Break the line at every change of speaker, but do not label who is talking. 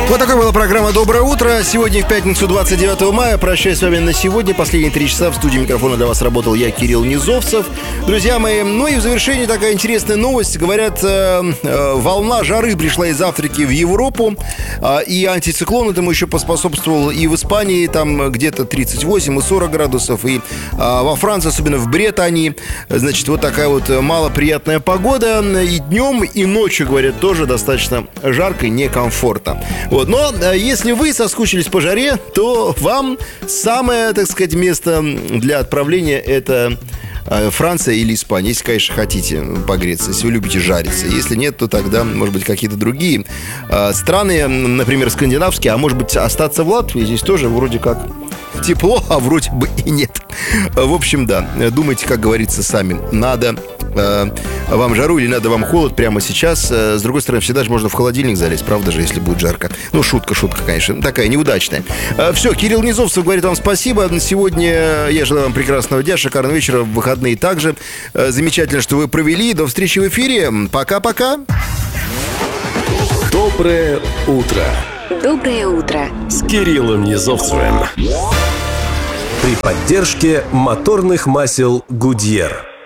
Вот такой была программа «Доброе утро». Сегодня в пятницу, 29 мая. Прощаюсь с вами на сегодня. Последние 3 часа в студии микрофона для вас работал я, Кирилл Низовцев. Друзья мои, ну и в завершении такая интересная новость. Говорят, волна жары пришла из Африки в Европу. И антициклон этому еще поспособствовал и в Испании. Там где-то 38 и 40 градусов. И во Франции, особенно в Британии. Значит, вот такая вот малоприятная погода. И днем, и ночью, говорят, тоже достаточно жарко и некомфортно. Вот. Но если вы соскучились по жаре, то вам самое, так сказать, место для отправления — это Франция или Испания, если, конечно, хотите погреться, если вы любите жариться. Если нет, то тогда, может быть, какие-то другие страны, например, скандинавские, а может быть, остаться в Латвии. Здесь тоже вроде как тепло, а вроде бы и нет. В общем, да, думайте, как говорится, сами. Надо вам жару или надо вам холод прямо сейчас. С другой стороны, всегда же можно в холодильник залезть, правда же, если будет жарко. Ну, шутка, конечно, такая неудачная. Все, Кирилл Низовцев говорит вам спасибо. Сегодня я желаю вам прекрасного дня, шикарного вечера, в выходные также. Замечательно, что вы провели. До встречи в эфире. Пока-пока.
Доброе утро.
Доброе утро.
С Кириллом Низовцевым. При поддержке моторных масел Goodyear.